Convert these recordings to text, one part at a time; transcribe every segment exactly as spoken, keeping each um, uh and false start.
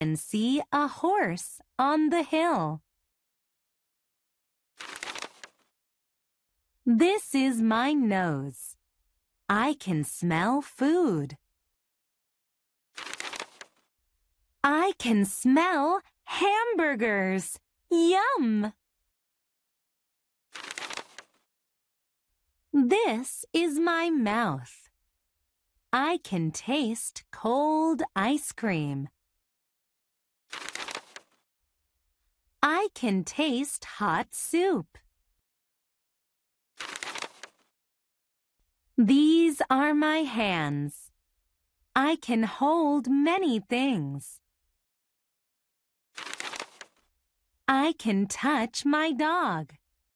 can see a horse on the hill. This is my nose. I can smell food. I can smell hamburgers. Yum! This is my mouth. I can taste cold ice cream. I can taste hot soup. These are my hands. I can hold many things. I can touch my dog.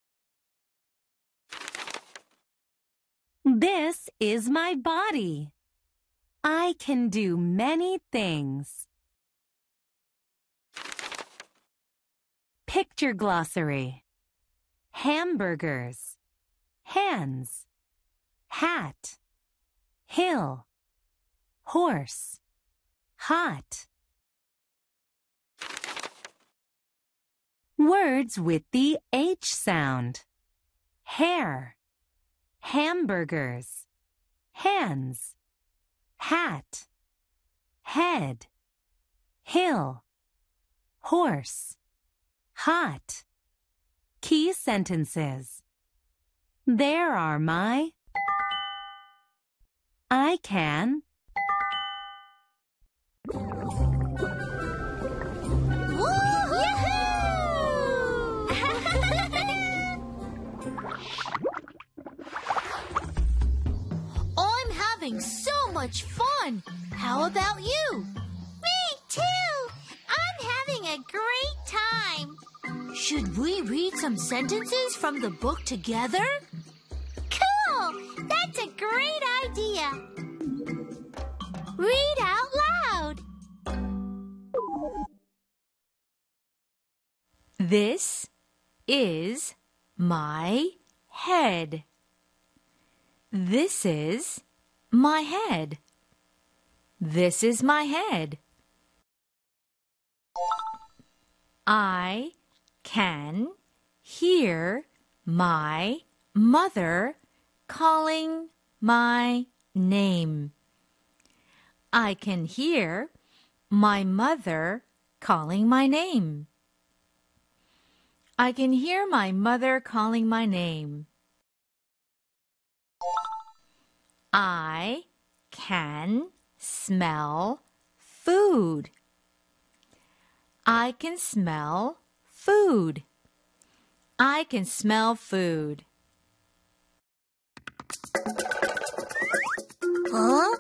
This is my body. I can do many things. Picture glossary. Hamburgers, hands, hat, hill, horse, hot. Words with the H sound. Hair, hamburgers, hands, hat, head, hill, horse, hot. Key sentences. There are my. I can. I'm having so much fun. How about you? Me too. I'm having a great time. Should we read some sentences from the book together? Cool! That's a great idea. Read out loud. This is my head. This is my head. This is my head. I can hear my mother calling my name. I can hear my mother calling my name. I can hear my mother calling my name. I can smell food. I can smell food. I can smell food. Huh?